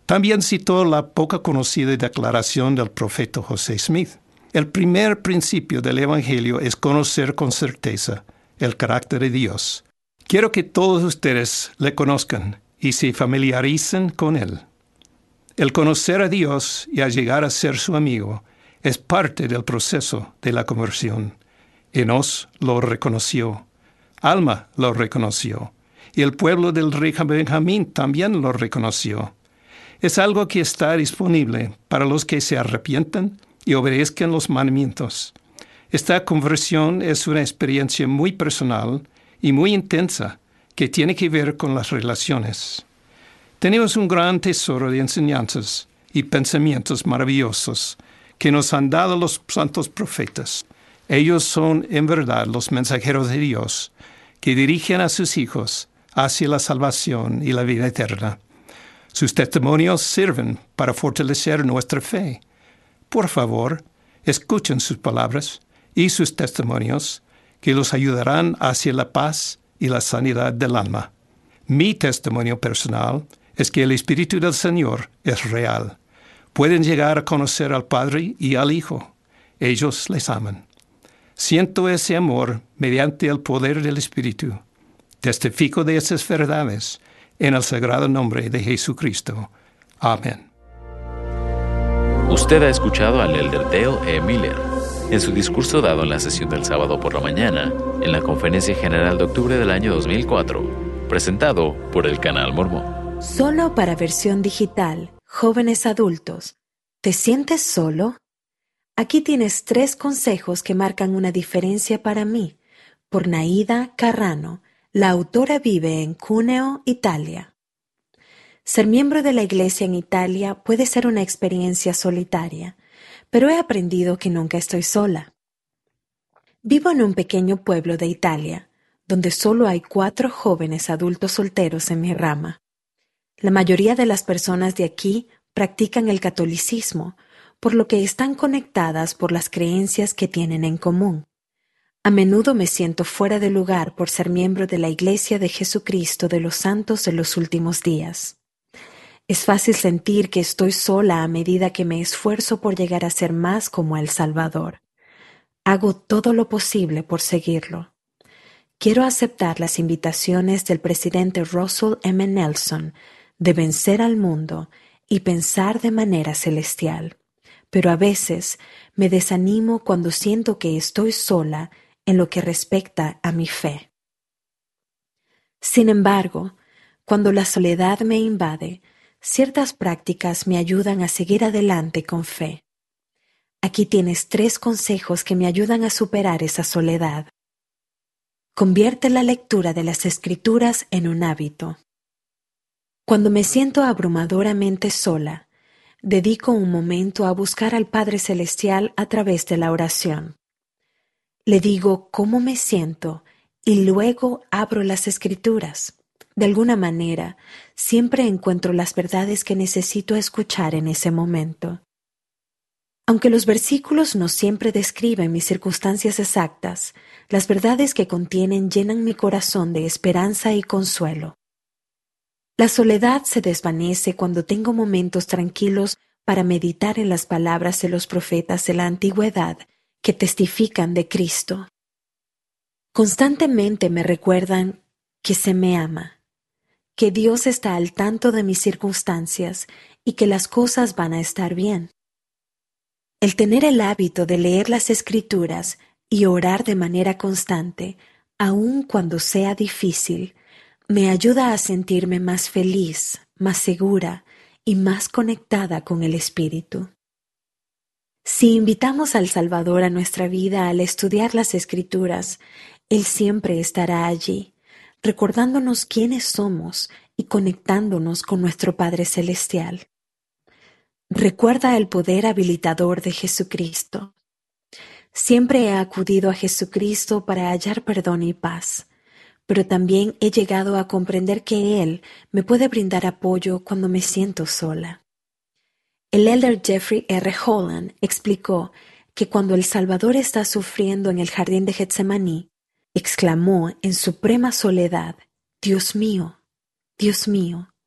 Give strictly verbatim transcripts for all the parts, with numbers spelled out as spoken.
También citó la poco conocida declaración del profeta José Smith. El primer principio del Evangelio es conocer con certeza el carácter de Dios. Quiero que todos ustedes le conozcan y se familiaricen con Él. El conocer a Dios y a llegar a ser su amigo es parte del proceso de la conversión. Enos lo reconoció, Alma lo reconoció, y el pueblo del rey Benjamín también lo reconoció. Es algo que está disponible para los que se arrepientan y obedezcan los mandamientos. Esta conversión es una experiencia muy personal y muy intensa que tiene que ver con las relaciones. Tenemos un gran tesoro de enseñanzas y pensamientos maravillosos que nos han dado los santos profetas. Ellos son, en verdad, los mensajeros de Dios que dirigen a sus hijos hacia la salvación y la vida eterna. Sus testimonios sirven para fortalecer nuestra fe. Por favor, escuchen sus palabras y sus testimonios que los ayudarán hacia la paz y la sanidad del alma. Mi testimonio personal es que el Espíritu del Señor es real. Pueden llegar a conocer al Padre y al Hijo. Ellos les aman. Siento ese amor mediante el poder del Espíritu. Testifico de esas verdades en el sagrado nombre de Jesucristo. Amén. Usted ha escuchado al elder Dale E. Miller en su discurso dado en la sesión del sábado por la mañana en la Conferencia General de octubre del año dos mil cuatro, presentado por el Canal Mormón. Solo para versión digital, jóvenes adultos. ¿Te sientes solo? Aquí tienes tres consejos que marcan una diferencia para mí, por Naida Carrano. La autora vive en Cuneo, Italia. Ser miembro de la iglesia en Italia puede ser una experiencia solitaria, pero he aprendido que nunca estoy sola. Vivo en un pequeño pueblo de Italia, donde solo hay cuatro jóvenes adultos solteros en mi rama. La mayoría de las personas de aquí practican el catolicismo, por lo que están conectadas por las creencias que tienen en común. A menudo me siento fuera de lugar por ser miembro de la Iglesia de Jesucristo de los Santos de los Últimos Días. Es fácil sentir que estoy sola a medida que me esfuerzo por llegar a ser más como el Salvador. Hago todo lo posible por seguirlo. Quiero aceptar las invitaciones del presidente Russell M. Nelson de vencer al mundo y pensar de manera celestial, pero a veces me desanimo cuando siento que estoy sola en lo que respecta a mi fe. Sin embargo, cuando la soledad me invade, ciertas prácticas me ayudan a seguir adelante con fe. Aquí tienes tres consejos que me ayudan a superar esa soledad. Convierte la lectura de las Escrituras en un hábito. Cuando me siento abrumadoramente sola, dedico un momento a buscar al Padre Celestial a través de la oración. Le digo cómo me siento y luego abro las Escrituras. De alguna manera, siempre encuentro las verdades que necesito escuchar en ese momento. Aunque los versículos no siempre describen mis circunstancias exactas, las verdades que contienen llenan mi corazón de esperanza y consuelo. La soledad se desvanece cuando tengo momentos tranquilos para meditar en las palabras de los profetas de la antigüedad que testifican de Cristo. Constantemente me recuerdan que se me ama, que Dios está al tanto de mis circunstancias y que las cosas van a estar bien. El tener el hábito de leer las Escrituras y orar de manera constante, aun cuando sea difícil, me ayuda a sentirme más feliz, más segura y más conectada con el Espíritu. Si invitamos al Salvador a nuestra vida al estudiar las Escrituras, Él siempre estará allí, recordándonos quiénes somos y conectándonos con nuestro Padre Celestial. Recuerda el poder habilitador de Jesucristo. Siempre he acudido a Jesucristo para hallar perdón y paz, pero también he llegado a comprender que Él me puede brindar apoyo cuando me siento sola. El elder Jeffrey R. Holland explicó que cuando el Salvador está sufriendo en el jardín de Getsemaní, exclamó en suprema soledad: «Dios mío, Dios mío,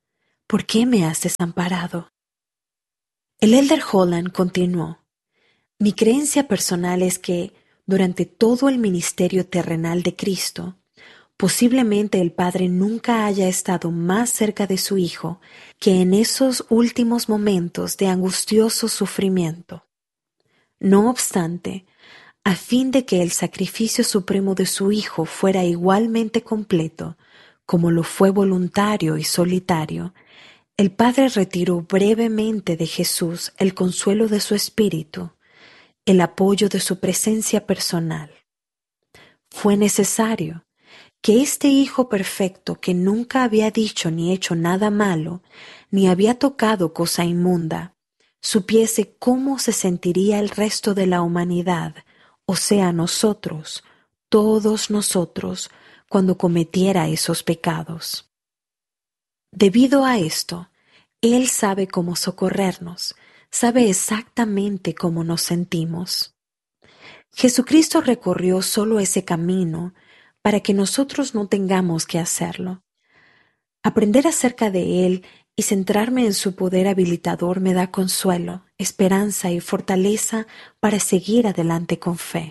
¿por qué me has desamparado? El Elder Holland continuó: mi creencia personal es que, durante todo el ministerio terrenal de Cristo, posiblemente el Padre nunca haya estado más cerca de su Hijo que en esos últimos momentos de angustioso sufrimiento. No obstante, a fin de que el sacrificio supremo de su Hijo fuera igualmente completo, como lo fue voluntario y solitario, el Padre retiró brevemente de Jesús el consuelo de su espíritu, el apoyo de su presencia personal. Fue necesario que este Hijo perfecto, que nunca había dicho ni hecho nada malo, ni había tocado cosa inmunda, supiese cómo se sentiría el resto de la humanidad, o sea, nosotros, todos nosotros, cuando cometiera esos pecados. Debido a esto, Él sabe cómo socorrernos, sabe exactamente cómo nos sentimos. Jesucristo recorrió solo ese camino para que nosotros no tengamos que hacerlo. Aprender acerca de Él y centrarme en su poder habilitador me da consuelo, esperanza y fortaleza para seguir adelante con fe.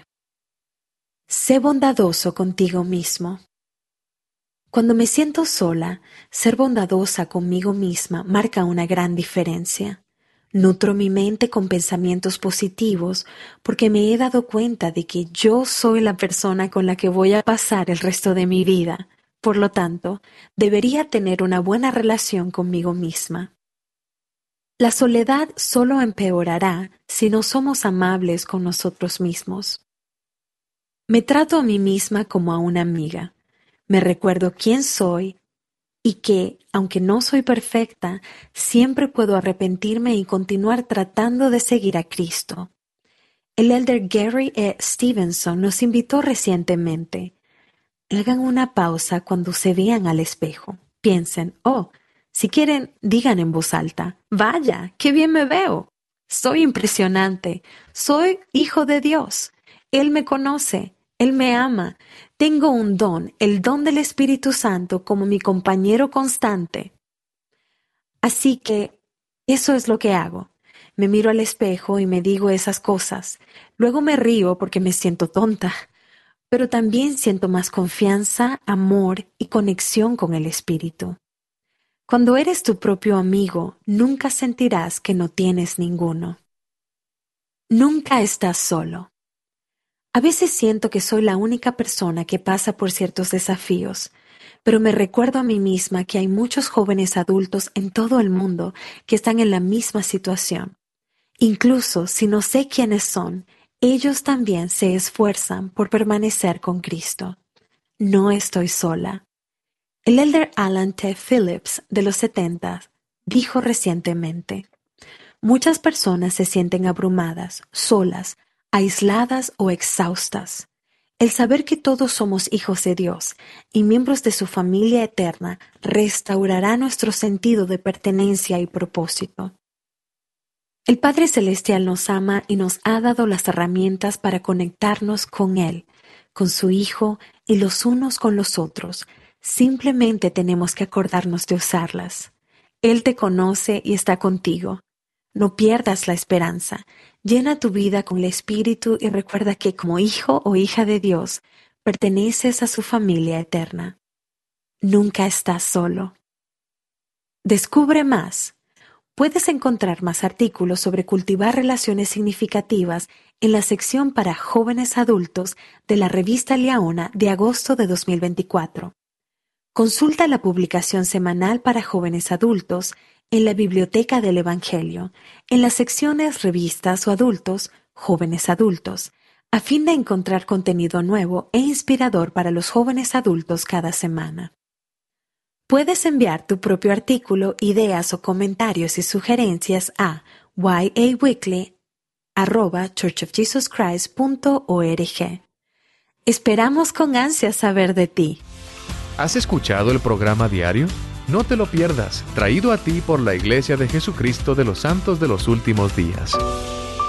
Sé bondadoso contigo mismo. Cuando me siento sola, ser bondadosa conmigo misma marca una gran diferencia. Nutro mi mente con pensamientos positivos porque me he dado cuenta de que yo soy la persona con la que voy a pasar el resto de mi vida. Por lo tanto, debería tener una buena relación conmigo misma. La soledad solo empeorará si no somos amables con nosotros mismos. Me trato a mí misma como a una amiga. Me recuerdo quién soy y que, aunque no soy perfecta, siempre puedo arrepentirme y continuar tratando de seguir a Cristo. El elder Gary E. Stevenson nos invitó recientemente. Hagan una pausa cuando se vean al espejo. Piensen, oh, si quieren, digan en voz alta, vaya, qué bien me veo. Soy impresionante. Soy hijo de Dios. Él me conoce. Él me ama. Tengo un don, el don del Espíritu Santo como mi compañero constante. Así que eso es lo que hago. Me miro al espejo y me digo esas cosas. Luego me río porque me siento tonta. Pero también siento más confianza, amor y conexión con el Espíritu. Cuando eres tu propio amigo, nunca sentirás que no tienes ninguno. Nunca estás solo. A veces siento que soy la única persona que pasa por ciertos desafíos, pero me recuerdo a mí misma que hay muchos jóvenes adultos en todo el mundo que están en la misma situación. Incluso si no sé quiénes son, ellos también se esfuerzan por permanecer con Cristo. No estoy sola. El elder Alan T. Phillips de los setenta dijo recientemente: muchas personas se sienten abrumadas, solas, aisladas o exhaustas. El saber que todos somos hijos de Dios y miembros de su familia eterna restaurará nuestro sentido de pertenencia y propósito. El Padre Celestial nos ama y nos ha dado las herramientas para conectarnos con Él, con su Hijo y los unos con los otros. Simplemente tenemos que acordarnos de usarlas. Él te conoce y está contigo. No pierdas la esperanza. Llena tu vida con el Espíritu y recuerda que como hijo o hija de Dios, perteneces a su familia eterna. Nunca estás solo. Descubre más. Puedes encontrar más artículos sobre cultivar relaciones significativas en la sección para jóvenes adultos de la revista Liaona de agosto de dos mil veinticuatro. Consulta la publicación semanal para jóvenes adultos en la Biblioteca del Evangelio, en las secciones Revistas o Adultos, Jóvenes Adultos, a fin de encontrar contenido nuevo e inspirador para los jóvenes adultos cada semana. Puedes enviar tu propio artículo, ideas o comentarios y sugerencias a yaweekly arroba church of jesus christ punto org. Esperamos con ansias saber de ti. ¿Has escuchado el programa diario? No te lo pierdas, traído a ti por la Iglesia de Jesucristo de los Santos de los Últimos Días.